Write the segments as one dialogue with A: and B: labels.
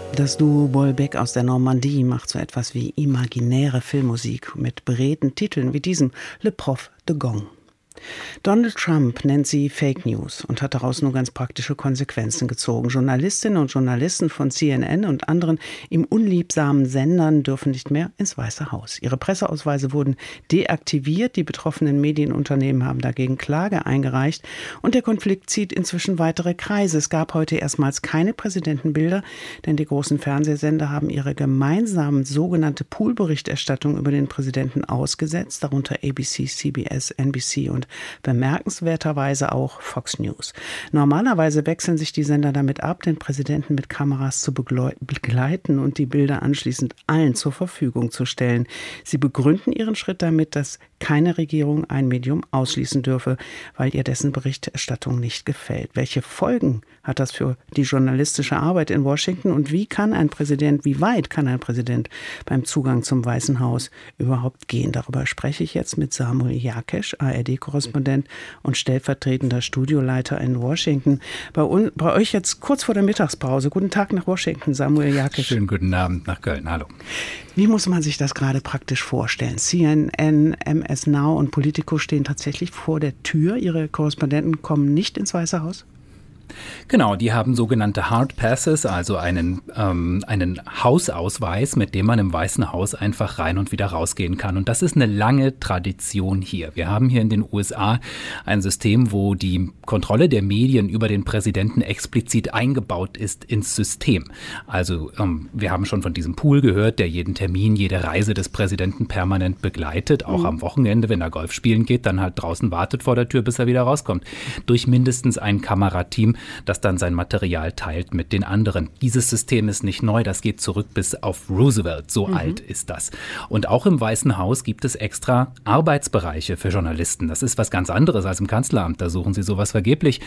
A: Das Duo Bolbec aus der Normandie macht so etwas wie imaginäre Filmmusik mit beredten Titeln wie diesem Le Prof de Gong. Donald Trump nennt sie Fake News und hat daraus nur ganz praktische Konsequenzen gezogen. Journalistinnen und Journalisten von CNN und anderen ihm unliebsamen Sendern dürfen nicht mehr ins Weiße Haus. Ihre Presseausweise wurden deaktiviert. Die betroffenen Medienunternehmen haben dagegen Klage eingereicht. Und der Konflikt zieht inzwischen weitere Kreise. Es gab heute erstmals keine Präsidentenbilder, denn die großen Fernsehsender haben ihre gemeinsamen sogenannte Poolberichterstattung über den Präsidenten ausgesetzt, darunter ABC, CBS, NBC und bemerkenswerterweise auch Fox News. Normalerweise wechseln sich die Sender damit ab, den Präsidenten mit Kameras zu begleiten und die Bilder anschließend allen zur Verfügung zu stellen. Sie begründen ihren Schritt damit, dass keine Regierung ein Medium ausschließen dürfe, weil ihr dessen Berichterstattung nicht gefällt. Welche Folgen hat das für die journalistische Arbeit in Washington und wie weit kann ein Präsident beim Zugang zum Weißen Haus überhaupt gehen? Darüber spreche ich jetzt mit Samuel Jakesch, ARD-Korrespondent und stellvertretender Studioleiter in Washington. Bei euch jetzt kurz vor der Mittagspause. Guten Tag nach Washington, Samuel Jakesch.
B: Schönen guten Abend nach Köln. Hallo.
A: Wie muss man sich das gerade praktisch vorstellen? CNN, MS Now und Politico stehen tatsächlich vor der Tür. Ihre Korrespondenten kommen nicht ins Weiße Haus?
B: Genau, die haben sogenannte Hard Passes, also einen Hausausweis, mit dem man im Weißen Haus einfach rein und wieder rausgehen kann. Und das ist eine lange Tradition hier. Wir haben hier in den USA ein System, wo die Kontrolle der Medien über den Präsidenten explizit eingebaut ist ins System. Also wir haben schon von diesem Pool gehört, der jeden Termin, jede Reise des Präsidenten permanent begleitet, auch am Wochenende, wenn er Golf spielen geht, dann halt draußen wartet vor der Tür, bis er wieder rauskommt. Durch mindestens ein Kamerateam, das dann sein Material teilt mit den anderen. Dieses System ist nicht neu, das geht zurück bis auf Roosevelt, so alt ist das. Und auch im Weißen Haus gibt es extra Arbeitsbereiche für Journalisten. Das ist was ganz anderes als im Kanzleramt, da suchen sie sowas vergeblich,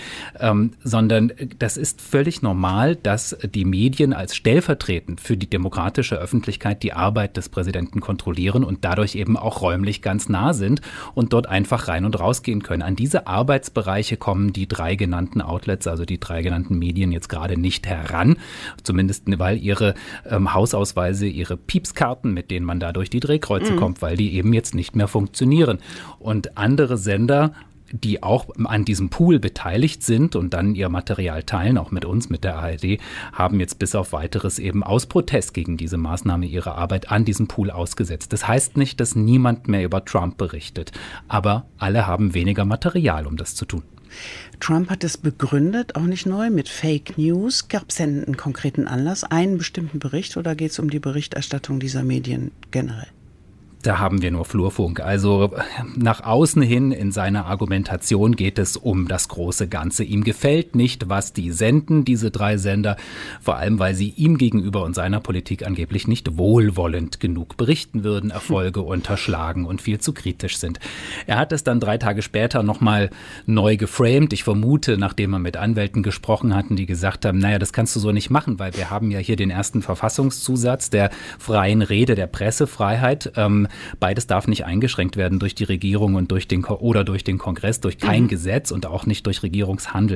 B: sondern das ist völlig normal, dass die Medien als stellvertretend für die demokratische Öffentlichkeit die Arbeit des Präsidenten kontrollieren und dadurch eben auch räumlich ganz nah sind und dort einfach rein und rausgehen können. An diese Arbeitsbereiche kommen die drei genannten Outlets, also die drei genannten Medien jetzt gerade nicht heran, zumindest weil ihre Hausausweise, ihre Piepskarten, mit denen man da durch die Drehkreuze kommt, weil die eben jetzt nicht mehr funktionieren. Und andere Sender, die auch an diesem Pool beteiligt sind und dann ihr Material teilen, auch mit uns, mit der ARD, haben jetzt bis auf Weiteres eben aus Protest gegen diese Maßnahme ihre Arbeit an diesem Pool ausgesetzt. Das heißt nicht, dass niemand mehr über Trump berichtet, aber alle haben weniger Material, um das zu tun.
A: Trump hat es begründet, auch nicht neu, mit Fake News. Gab es denn einen konkreten Anlass, einen bestimmten Bericht oder geht es um die Berichterstattung dieser Medien generell?
B: Da haben wir nur Flurfunk. Also nach außen hin in seiner Argumentation geht es um das große Ganze. Ihm gefällt nicht, was die senden, diese drei Sender, vor allem weil sie ihm gegenüber und seiner Politik angeblich nicht wohlwollend genug berichten würden, Erfolge unterschlagen und viel zu kritisch sind. Er hat es dann 3 Tage später nochmal neu geframed. Ich vermute, nachdem er mit Anwälten gesprochen hatten, die gesagt haben, naja, das kannst du so nicht machen, weil wir haben ja hier den ersten Verfassungszusatz der freien Rede, der Pressefreiheit. Beides darf nicht eingeschränkt werden durch die Regierung und durch den Kongress, durch kein Gesetz und auch nicht durch Regierungshandeln.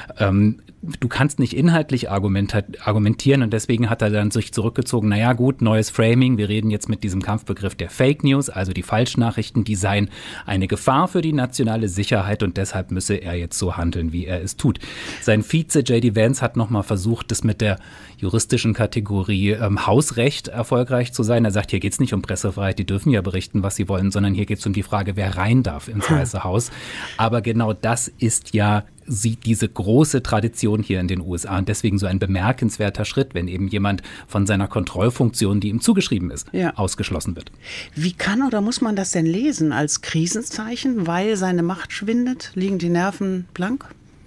B: Du kannst nicht inhaltlich argumentieren und deswegen hat er dann sich zurückgezogen, naja gut, neues Framing, wir reden jetzt mit diesem Kampfbegriff der Fake News, also die Falschnachrichten, die seien eine Gefahr für die nationale Sicherheit und deshalb müsse er jetzt so handeln, wie er es tut. Sein Vize J.D. Vance hat nochmal versucht, das mit der juristischen Kategorie Hausrecht erfolgreich zu sein. Er sagt, hier geht es nicht um Pressefreiheit, die dürfen ja berichten, was sie wollen, sondern hier geht es um die Frage, wer rein darf ins Weiße Haus. Aber genau das ist ja diese große Tradition hier in den USA und deswegen so ein bemerkenswerter Schritt, wenn eben jemand von seiner Kontrollfunktion, die ihm zugeschrieben ist, ausgeschlossen wird.
A: Wie kann oder muss man das denn lesen? Als Krisenzeichen, weil seine Macht schwindet? Liegen die Nerven blank?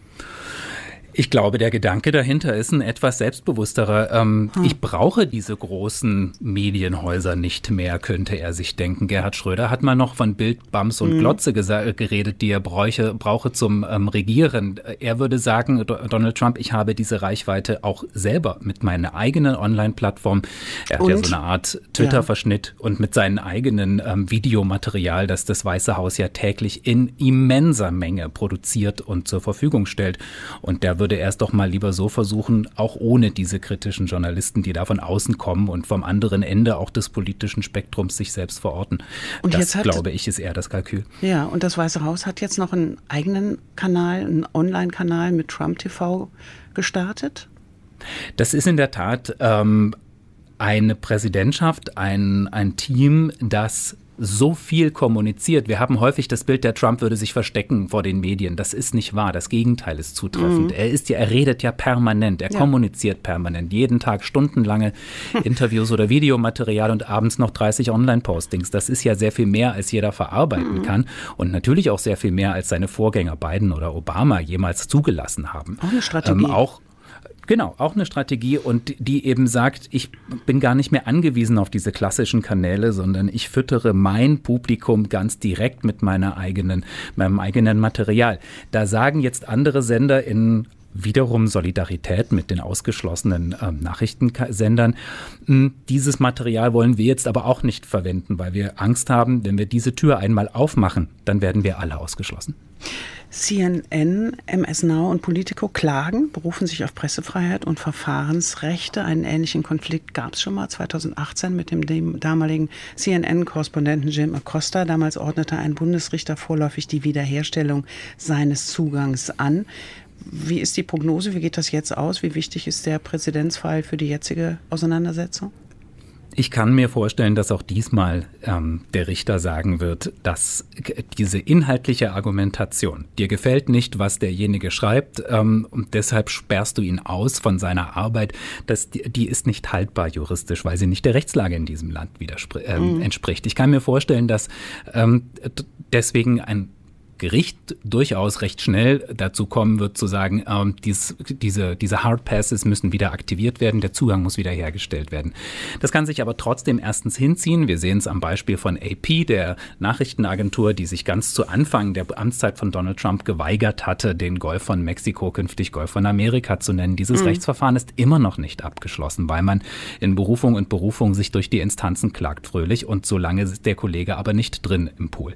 B: Ich glaube, der Gedanke dahinter ist ein etwas selbstbewussterer. Ich brauche diese großen Medienhäuser nicht mehr, könnte er sich denken. Gerhard Schröder hat mal noch von Bild, Bams und Glotze geredet, die er brauche zum Regieren. Er würde sagen, Donald Trump, ich habe diese Reichweite auch selber mit meiner eigenen Online-Plattform. Er hat ja so eine Art Twitter-Verschnitt und mit seinem eigenen Videomaterial, das das Weiße Haus ja täglich in immenser Menge produziert und zur Verfügung stellt. Und der würde er es doch mal lieber so versuchen, auch ohne diese kritischen Journalisten, die da von außen kommen und vom anderen Ende auch des politischen Spektrums sich selbst verorten. Und das, glaube ich, ist eher das Kalkül.
A: Ja, und das Weiße Haus hat jetzt noch einen eigenen Kanal, einen Online-Kanal mit Trump TV gestartet?
B: Das ist in der Tat eine Präsidentschaft, ein Team, das so viel kommuniziert. Wir haben häufig das Bild, der Trump würde sich verstecken vor den Medien. Das ist nicht wahr. Das Gegenteil ist zutreffend. Er redet ja permanent. Er kommuniziert permanent. Jeden Tag stundenlange Interviews oder Videomaterial und abends noch 30 Online-Postings. Das ist ja sehr viel mehr, als jeder verarbeiten kann. Und natürlich auch sehr viel mehr, als seine Vorgänger Biden oder Obama jemals zugelassen haben.
A: Auch eine Strategie.
B: Genau, auch eine Strategie und die eben sagt, ich bin gar nicht mehr angewiesen auf diese klassischen Kanäle, sondern ich füttere mein Publikum ganz direkt mit meinem eigenen Material. Da sagen jetzt andere Sender in wiederum Solidarität mit den ausgeschlossenen Nachrichtensendern. Dieses Material wollen wir jetzt aber auch nicht verwenden, weil wir Angst haben, wenn wir diese Tür einmal aufmachen, dann werden wir alle ausgeschlossen.
A: CNN, MS Now und Politico klagen, berufen sich auf Pressefreiheit und Verfahrensrechte. Einen ähnlichen Konflikt gab es schon mal 2018 mit dem damaligen CNN-Korrespondenten Jim Acosta. Damals ordnete ein Bundesrichter vorläufig die Wiederherstellung seines Zugangs an. Wie ist die Prognose? Wie geht das jetzt aus? Wie wichtig ist der Präzedenzfall für die jetzige Auseinandersetzung?
B: Ich kann mir vorstellen, dass auch diesmal der Richter sagen wird, dass diese inhaltliche Argumentation, dir gefällt nicht, was derjenige schreibt und deshalb sperrst du ihn aus von seiner Arbeit, die ist nicht haltbar juristisch, weil sie nicht der Rechtslage in diesem Land entspricht. Ich kann mir vorstellen, dass deswegen ein Gericht durchaus recht schnell dazu kommen wird, zu sagen, diese Hard Passes müssen wieder aktiviert werden, der Zugang muss wieder hergestellt werden. Das kann sich aber trotzdem erstens hinziehen. Wir sehen es am Beispiel von AP, der Nachrichtenagentur, die sich ganz zu Anfang der Amtszeit von Donald Trump geweigert hatte, den Golf von Mexiko künftig Golf von Amerika zu nennen. Dieses Rechtsverfahren ist immer noch nicht abgeschlossen, weil man in Berufung und Berufung sich durch die Instanzen klagt fröhlich und solange ist der Kollege aber nicht drin im Pool.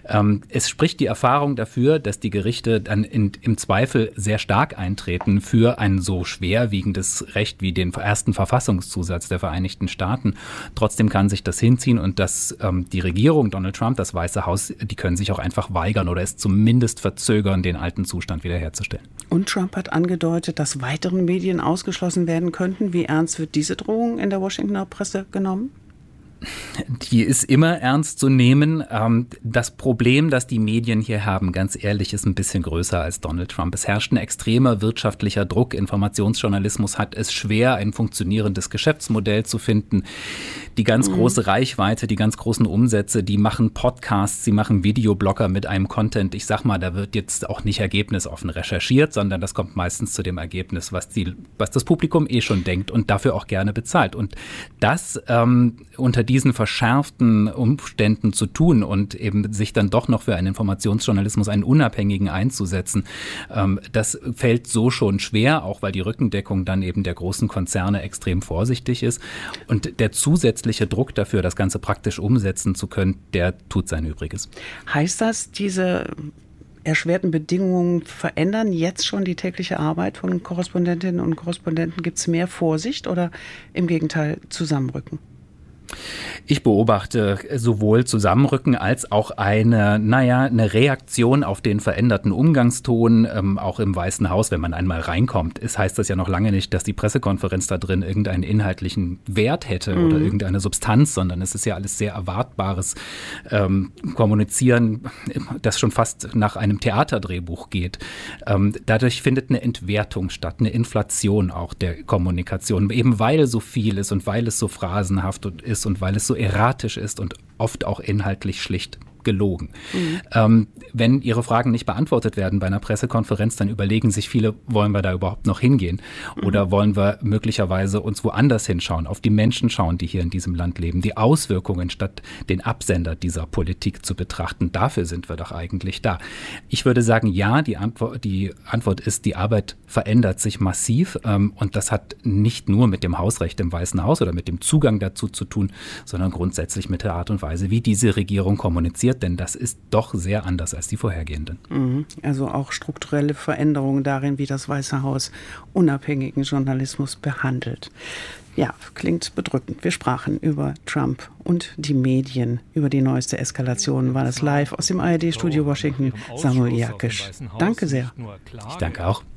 B: Es spricht die Erfahrung dafür, dass die Gerichte dann im Zweifel sehr stark eintreten für ein so schwerwiegendes Recht wie den ersten Verfassungszusatz der Vereinigten Staaten. Trotzdem kann sich das hinziehen und dass die Regierung, Donald Trump, das Weiße Haus, die können sich auch einfach weigern oder es zumindest verzögern, den alten Zustand wiederherzustellen.
A: Und Trump hat angedeutet, dass weitere Medien ausgeschlossen werden könnten. Wie ernst wird diese Drohung in der Washingtoner Presse genommen?
B: Die ist immer ernst zu nehmen. Das Problem, das die Medien hier haben, ganz ehrlich, ist ein bisschen größer als Donald Trump. Es herrscht ein extremer wirtschaftlicher Druck. Informationsjournalismus hat es schwer, ein funktionierendes Geschäftsmodell zu finden. Die ganz große Reichweite, die ganz großen Umsätze, die machen Podcasts, sie machen Videoblogger mit einem Content. Ich sag mal, da wird jetzt auch nicht ergebnisoffen recherchiert, sondern das kommt meistens zu dem Ergebnis, was das Publikum schon denkt und dafür auch gerne bezahlt. Und das unter diesen verschärften Umständen zu tun und eben sich dann doch noch für einen Informationsjournalismus, einen unabhängigen einzusetzen, das fällt so schon schwer, auch weil die Rückendeckung dann eben der großen Konzerne extrem vorsichtig ist. Und der zusätzliche Druck dafür, das Ganze praktisch umsetzen zu können, der tut sein Übriges.
A: Heißt das, diese erschwerten Bedingungen verändern jetzt schon die tägliche Arbeit von Korrespondentinnen und Korrespondenten? Gibt es mehr Vorsicht oder im Gegenteil Zusammenrücken?
B: Ich beobachte sowohl Zusammenrücken als auch eine Reaktion auf den veränderten Umgangston, auch im Weißen Haus, wenn man einmal reinkommt. Heißt das ja noch lange nicht, dass die Pressekonferenz da drin irgendeinen inhaltlichen Wert hätte oder irgendeine Substanz, sondern es ist ja alles sehr erwartbares Kommunizieren, das schon fast nach einem Theaterdrehbuch geht. Dadurch findet eine Entwertung statt, eine Inflation auch der Kommunikation, eben weil so viel ist und weil es so phrasenhaft ist und weil es so erratisch ist und oft auch inhaltlich schlicht gelogen. Wenn Ihre Fragen nicht beantwortet werden bei einer Pressekonferenz, dann überlegen sich viele, wollen wir da überhaupt noch hingehen? Oder wollen wir möglicherweise uns woanders hinschauen, auf die Menschen schauen, die hier in diesem Land leben, die Auswirkungen statt den Absender dieser Politik zu betrachten. Dafür sind wir doch eigentlich da. Ich würde sagen, ja, die Antwort ist, die Arbeit verändert sich massiv und das hat nicht nur mit dem Hausrecht im Weißen Haus oder mit dem Zugang dazu zu tun, sondern grundsätzlich mit der Art und Weise, wie diese Regierung kommuniziert. passiert, denn das ist doch sehr anders als die vorhergehenden.
A: Also auch strukturelle Veränderungen darin, wie das Weiße Haus unabhängigen Journalismus behandelt. Ja, klingt bedrückend. Wir sprachen über Trump und die Medien. Über die neueste Eskalation war das live aus dem ARD-Studio Washington. Samuel Jakisch. Danke sehr.
B: Ich danke auch.